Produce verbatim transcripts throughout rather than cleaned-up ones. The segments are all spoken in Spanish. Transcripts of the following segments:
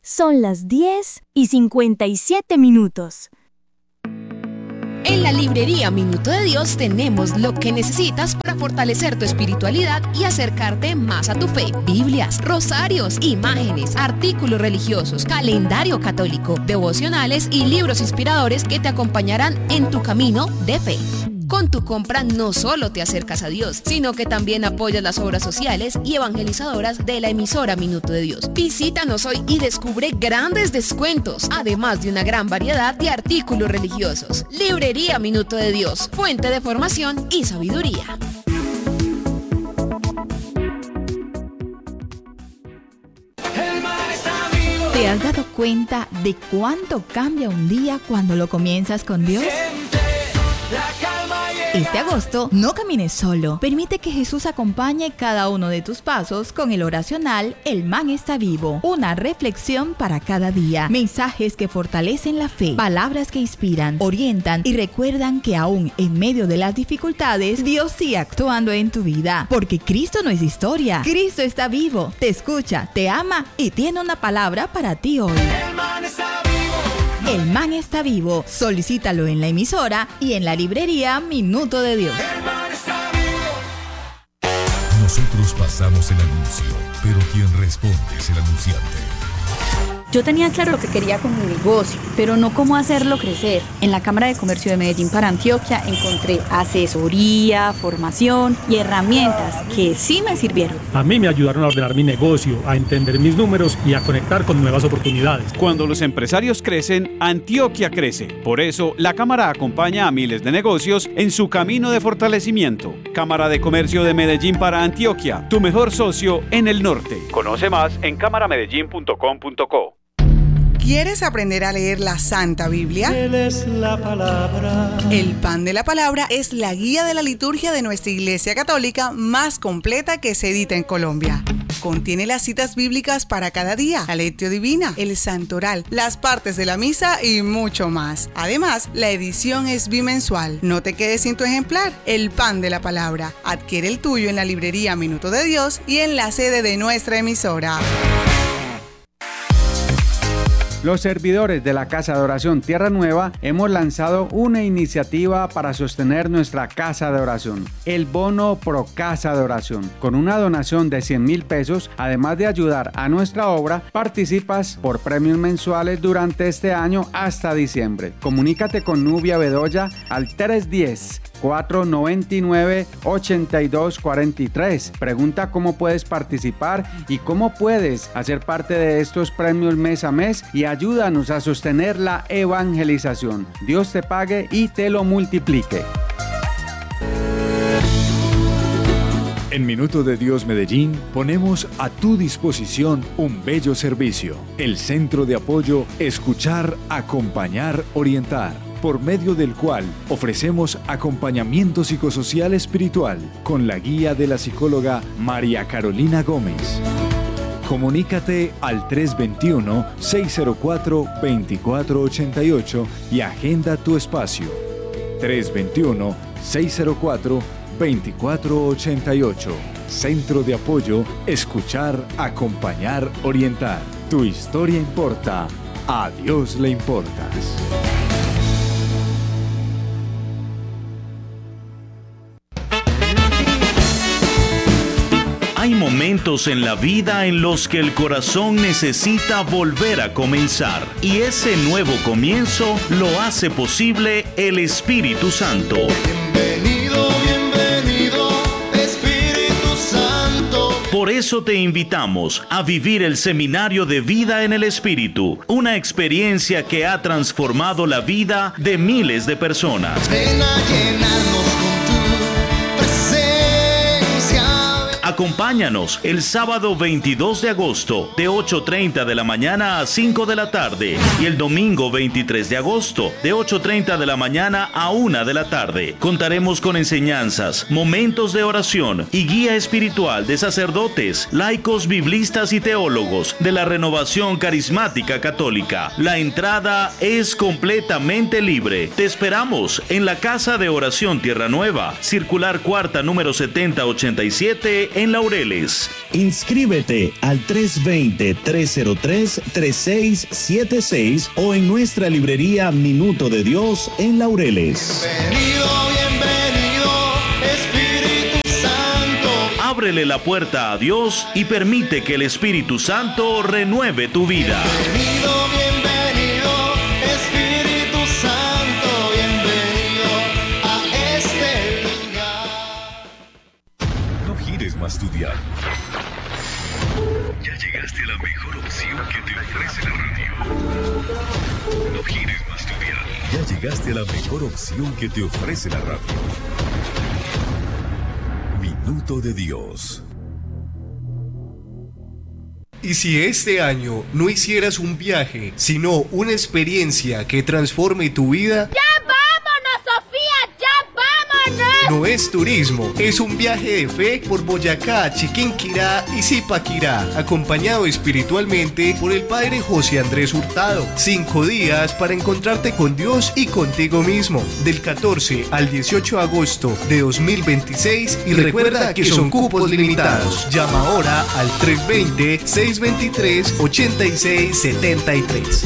Son las diez y cincuenta y siete minutos. En la librería Minuto de Dios tenemos lo que necesitas para fortalecer tu espiritualidad y acercarte más a tu fe. Biblias, rosarios, imágenes, artículos religiosos, calendario católico, devocionales y libros inspiradores que te acompañarán en tu camino de fe. Con tu compra no solo te acercas a Dios, sino que también apoyas las obras sociales y evangelizadoras de la emisora Minuto de Dios. Visítanos hoy y descubre grandes descuentos, además de una gran variedad de artículos religiosos. Librería Minuto de Dios, fuente de formación y sabiduría. ¿Te has dado cuenta de cuánto cambia un día cuando lo comienzas con Dios? Este agosto, no camines solo. Permite que Jesús acompañe cada uno de tus pasos con el oracional El Man está vivo. Una reflexión para cada día. Mensajes que fortalecen la fe. Palabras que inspiran, orientan y recuerdan que aún en medio de las dificultades, Dios sigue actuando en tu vida. Porque Cristo no es historia. Cristo está vivo, te escucha, te ama y tiene una palabra para ti hoy. El Man está vivo. El Man está vivo. Solicítalo en la emisora y en la librería Minuto de Dios. El Man está vivo. Nosotros pasamos el anuncio, pero quien responde es el anunciante. Yo tenía claro lo que quería con mi negocio, pero no cómo hacerlo crecer. En la Cámara de Comercio de Medellín para Antioquia encontré asesoría, formación y herramientas que sí me sirvieron. A mí me ayudaron a ordenar mi negocio, a entender mis números y a conectar con nuevas oportunidades. Cuando los empresarios crecen, Antioquia crece. Por eso, la Cámara acompaña a miles de negocios en su camino de fortalecimiento. Cámara de Comercio de Medellín para Antioquia, tu mejor socio en el norte. Conoce más en cámara medellín punto com punto co. ¿Quieres aprender a leer la Santa Biblia? Él es la palabra. El Pan de la Palabra es la guía de la liturgia de nuestra Iglesia Católica más completa que se edita en Colombia. Contiene las citas bíblicas para cada día, la lectio divina, el santoral, las partes de la misa y mucho más. Además, la edición es bimensual. No te quedes sin tu ejemplar. El Pan de la Palabra. Adquiere el tuyo en la librería Minuto de Dios y en la sede de nuestra emisora. Los servidores de la Casa de Oración Tierra Nueva hemos lanzado una iniciativa para sostener nuestra Casa de Oración, el Bono Pro Casa de Oración. Con una donación de cien mil pesos, además de ayudar a nuestra obra, participas por premios mensuales durante este año hasta diciembre. Comunícate con Nubia Bedoya al tres uno cero, cuatro nueve nueve, ocho dos cuatro tres. Pregunta cómo puedes participar y cómo puedes hacer parte de estos premios mes a mes y ayúdanos a sostener la evangelización. Dios te pague y te lo multiplique. En Minuto de Dios Medellín ponemos a tu disposición un bello servicio. El Centro de Apoyo Escuchar, Acompañar, Orientar, por medio del cual ofrecemos acompañamiento psicosocial espiritual con la guía de la psicóloga María Carolina Gómez. Comunícate al tres dos uno, seis cero cuatro, dos cuatro ocho ocho y agenda tu espacio. tres dos uno, seis cero cuatro, dos cuatro ocho ocho. Centro de Apoyo Escuchar, Acompañar, Orientar. Tu historia importa. A Dios le importas. Hay momentos en la vida en los que el corazón necesita volver a comenzar, y ese nuevo comienzo lo hace posible el Espíritu Santo. Bienvenido, bienvenido, Espíritu Santo. Por eso te invitamos a vivir el Seminario de Vida en el Espíritu, una experiencia que ha transformado la vida de miles de personas. Ven a llenarnos con tu presencia. Acompáñanos el sábado veintidós de agosto de ocho y media de la mañana a cinco de la tarde y el domingo veintitrés de agosto de ocho y media de la mañana a una de la tarde. Contaremos con enseñanzas, momentos de oración y guía espiritual de sacerdotes, laicos, biblistas y teólogos de la Renovación Carismática Católica. La entrada es completamente libre. Te esperamos en la Casa de Oración Tierra Nueva, Circular Cuarta número setenta ochenta y siete en en Laureles. Inscríbete al tres dos cero, tres cero tres, tres seis siete seis o en nuestra librería Minuto de Dios en Laureles. Bienvenido, bienvenido, Espíritu Santo. Ábrele la puerta a Dios y permite que el Espíritu Santo renueve tu vida. Bienvenido, bienvenido, Espíritu Santo, bienvenido a este lugar. No gires más tu dial. Ya llegaste a la mejor opción que te ofrece la radio. No gires más tu dial. Ya llegaste a la mejor opción que te ofrece la radio. Minuto de Dios. Y si este año no hicieras un viaje, sino una experiencia que transforme tu vida, ¡ya vámonos, Sofía! ¡Ya vámonos! no es turismo, es un viaje de fe por Boyacá, Chiquinquirá y Zipaquirá, acompañado espiritualmente por el Padre José Andrés Hurtado. Cinco días para encontrarte con Dios y contigo mismo, del catorce al dieciocho de agosto de dos mil veintiséis, y recuerda que son cupos limitados. Llama ahora al tres dos cero, seis dos tres, ocho seis siete tres.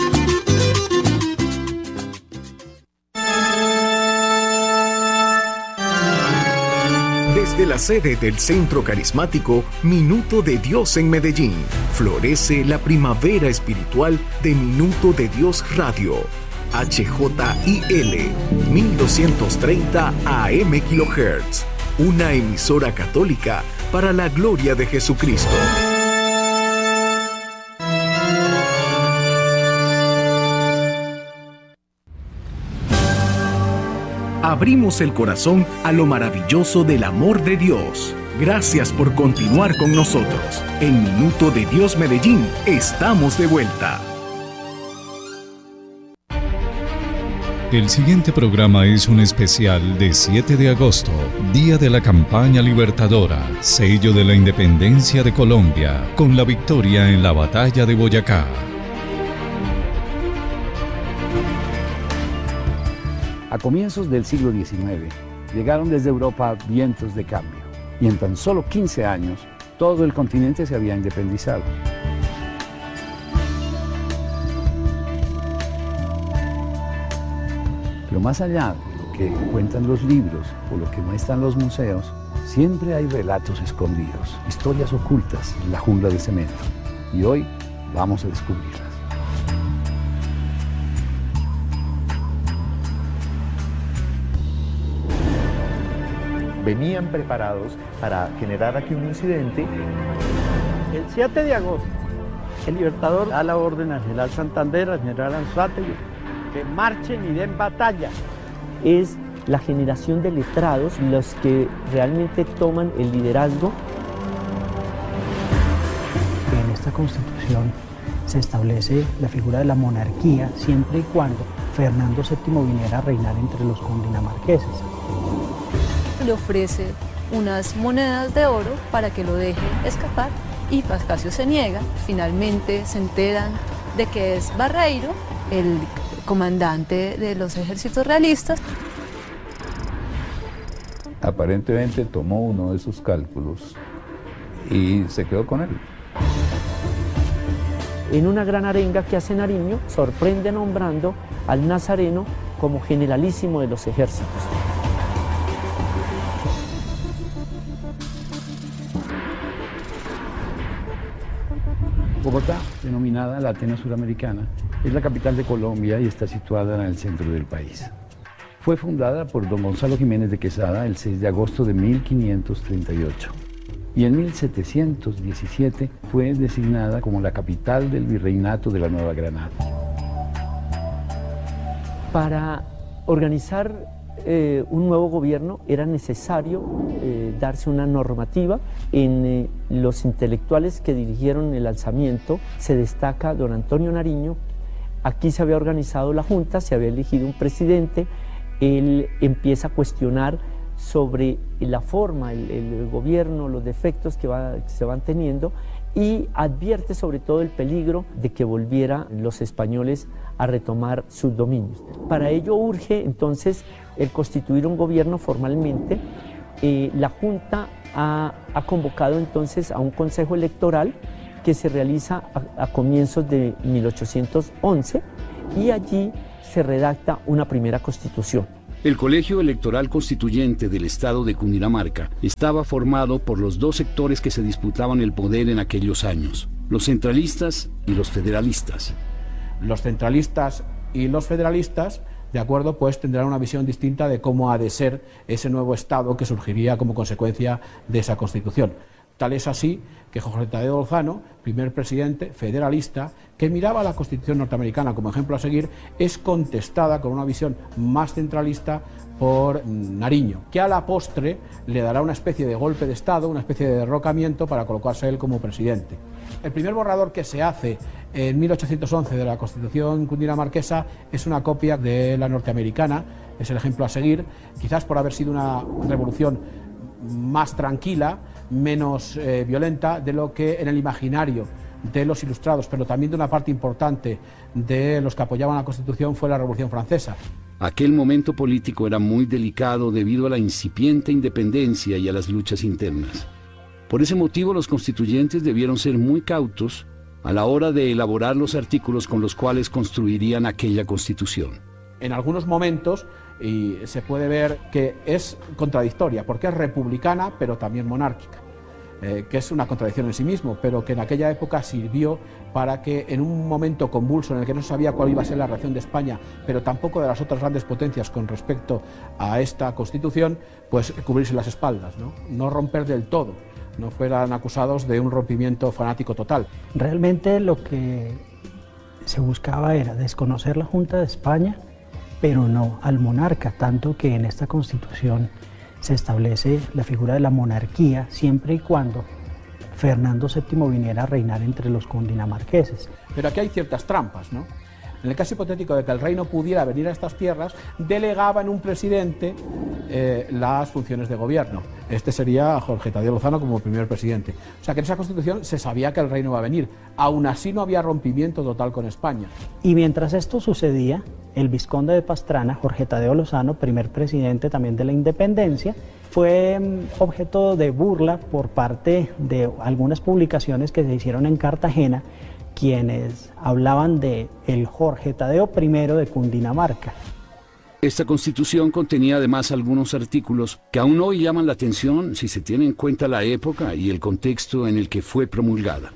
Desde la sede del Centro Carismático Minuto de Dios en Medellín, florece la primavera espiritual de Minuto de Dios Radio. H J I L mil doscientos treinta A M kHz, una emisora católica para la gloria de Jesucristo. Abrimos el corazón a lo maravilloso del amor de Dios. Gracias por continuar con nosotros. En Minuto de Dios Medellín, estamos de vuelta. El siguiente programa es un especial de siete de agosto, Día de la Campaña Libertadora, sello de la Independencia de Colombia, con la victoria en la Batalla de Boyacá. A comienzos del siglo diecinueve, llegaron desde Europa vientos de cambio, y en tan solo quince años, todo el continente se había independizado. Pero más allá de lo que cuentan los libros o lo que muestran los museos, siempre hay relatos escondidos, historias ocultas en la jungla de cemento, y hoy vamos a descubrirlas. Venían preparados para generar aquí un incidente. El siete de agosto, el Libertador da la orden al general Santander, al general Anzoátegui, que marchen y den batalla. Es la generación de letrados los que realmente toman el liderazgo. En esta Constitución se establece la figura de la monarquía siempre y cuando Fernando séptimo viniera a reinar entre los cundinamarqueses. Le ofrece unas monedas de oro para que lo deje escapar y Pascasio se niega. Finalmente se enteran de que es Barreiro, el comandante de los ejércitos realistas. Aparentemente tomó uno de sus cálculos y se quedó con él. En una gran arenga que hace Nariño, sorprende nombrando al Nazareno como generalísimo de los ejércitos. Bogotá, denominada la Atenas Suramericana, es la capital de Colombia y está situada en el centro del país. Fue fundada por don Gonzalo Jiménez de Quesada el seis de agosto de mil quinientos treinta y ocho y en mil setecientos diecisiete fue designada como la capital del virreinato de la Nueva Granada. Para organizar eh, un nuevo gobierno era necesario eh, darse una normativa. En eh, los intelectuales que dirigieron el alzamiento se destaca don Antonio Nariño. Aquí se había organizado la Junta, se había elegido un presidente. Él empieza a cuestionar sobre la forma, el, el gobierno, los defectos que, va, que se van teniendo, y advierte sobre todo el peligro de que volvieran los españoles a retomar sus dominios. Para ello urge entonces el constituir un gobierno formalmente. Eh, la Junta ha, ha convocado entonces a un consejo electoral que se realiza a, a comienzos de mil ochocientos once y allí se redacta una primera constitución. El Colegio Electoral Constituyente del Estado de Cundinamarca estaba formado por los dos sectores que se disputaban el poder en aquellos años, los centralistas y los federalistas. Los centralistas y los federalistas, de acuerdo, pues tendrán una visión distinta de cómo ha de ser ese nuevo Estado que surgiría como consecuencia de esa Constitución. Tal es así que Jorge Tadeo Lozano, primer presidente federalista, que miraba a la Constitución norteamericana como ejemplo a seguir, es contestada con una visión más centralista por Nariño, que a la postre le dará una especie de golpe de Estado, una especie de derrocamiento para colocarse él como presidente. El primer borrador que se hace en mil ochocientos once de la Constitución cundinamarquesa es una copia de la norteamericana, es el ejemplo a seguir, quizás por haber sido una revolución más tranquila, menos eh, violenta de lo que en el imaginario de los ilustrados, pero también de una parte importante de los que apoyaban la Constitución fue la Revolución Francesa. Aquel momento político era muy delicado debido a la incipiente independencia y a las luchas internas. Por ese motivo los constituyentes debieron ser muy cautos a la hora de elaborar los artículos con los cuales construirían aquella Constitución. En algunos momentos y se puede ver que es contradictoria, porque es republicana pero también monárquica, eh, que es una contradicción en sí mismo, pero que en aquella época sirvió para que en un momento convulso en el que no se sabía cuál iba a ser la reacción de España, pero tampoco de las otras grandes potencias con respecto a esta Constitución, pues cubrirse las espaldas, ¿no? No romper del todo, no fueran acusados de un rompimiento fanático total. Realmente lo que se buscaba era desconocer la Junta de España, pero no al monarca, tanto que en esta Constitución se establece la figura de la monarquía siempre y cuando Fernando séptimo viniera a reinar entre los cundinamarqueses. Pero aquí hay ciertas trampas, ¿no? En el caso hipotético de que el rey no pudiera venir a estas tierras, delegaba en un presidente eh, las funciones de gobierno. Este sería Jorge Tadeo Lozano como primer presidente. O sea que en esa Constitución se sabía que el rey no iba a venir. Aún así no había rompimiento total con España. Y mientras esto sucedía, el vizconde de Pastrana, Jorge Tadeo Lozano, primer presidente también de la independencia, fue objeto de burla por parte de algunas publicaciones que se hicieron en Cartagena, quienes hablaban de el Jorge Tadeo I de Cundinamarca. Esta Constitución contenía además algunos artículos que aún hoy llaman la atención si se tiene en cuenta la época y el contexto en el que fue promulgada.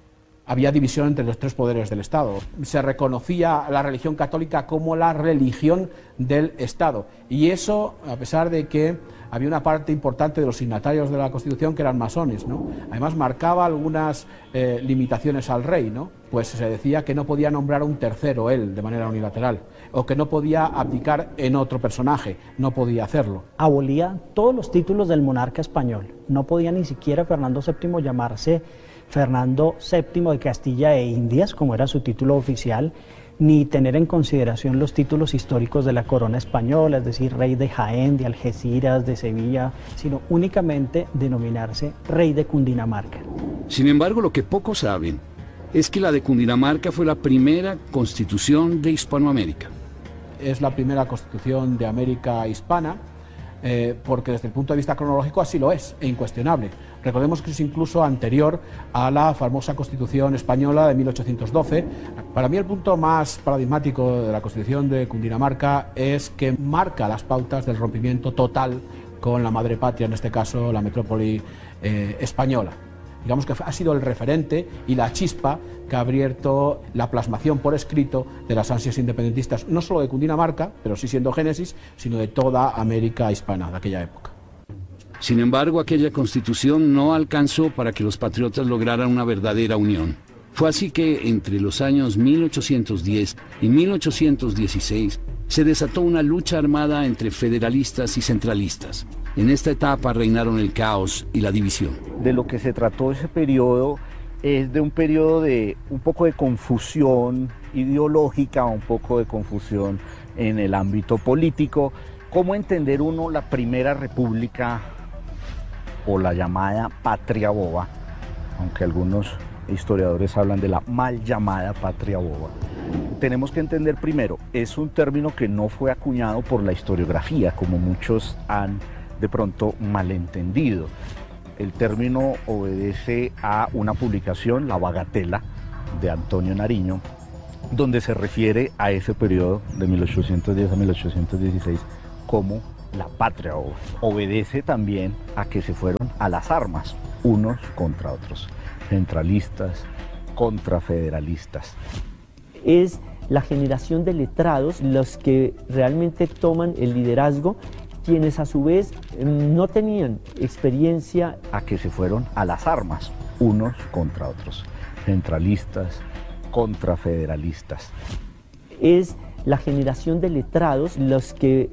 Había división entre los tres poderes del Estado. Se reconocía la religión católica como la religión del Estado. Y eso, a pesar de que había una parte importante de los signatarios de la Constitución que eran masones, ¿no? Además marcaba algunas eh, limitaciones al rey, ¿no? Pues se decía que no podía nombrar un tercero él de manera unilateral, o que no podía abdicar en otro personaje, no podía hacerlo. Abolía todos los títulos del monarca español. No podía ni siquiera Fernando séptimo llamarse Fernando séptimo de Castilla e Indias, como era su título oficial, ni tener en consideración los títulos históricos de la corona española, es decir, rey de Jaén, de Algeciras, de Sevilla, sino únicamente denominarse rey de Cundinamarca. Sin embargo, lo que pocos saben es que la de Cundinamarca fue la primera constitución de Hispanoamérica. Es la primera constitución de América hispana, eh, porque desde el punto de vista cronológico así lo es, e incuestionable. Recordemos que es incluso anterior a la famosa Constitución española de mil ochocientos doce. Para mí el punto más paradigmático de la Constitución de Cundinamarca es que marca las pautas del rompimiento total con la madre patria, en este caso la metrópoli eh, española. Digamos que ha sido el referente y la chispa que ha abierto la plasmación por escrito de las ansias independentistas, no solo de Cundinamarca, pero sí siendo génesis, sino de toda América hispana de aquella época. Sin embargo, aquella Constitución no alcanzó para que los patriotas lograran una verdadera unión. Fue así que entre los años mil ochocientos diez y mil ochocientos dieciséis se desató una lucha armada entre federalistas y centralistas. En esta etapa reinaron el caos y la división. De lo que se trató ese periodo es de un periodo de un poco de confusión ideológica, un poco de confusión en el ámbito político. ¿Cómo entender uno la Primera República o la llamada Patria Boba, aunque algunos historiadores hablan de la mal llamada Patria Boba? Tenemos que entender primero, es un término que no fue acuñado por la historiografía, como muchos han de pronto malentendido. El término obedece a una publicación, La Bagatela, de Antonio Nariño, donde se refiere a ese periodo de mil ochocientos diez a mil ochocientos dieciséis como la patria. Obedece también a que se fueron a las armas, unos contra otros, centralistas contra federalistas. Es la generación de letrados los que realmente toman el liderazgo, quienes a su vez no tenían experiencia. A que se fueron a las armas, unos contra otros, centralistas contra federalistas. Es la generación de letrados los que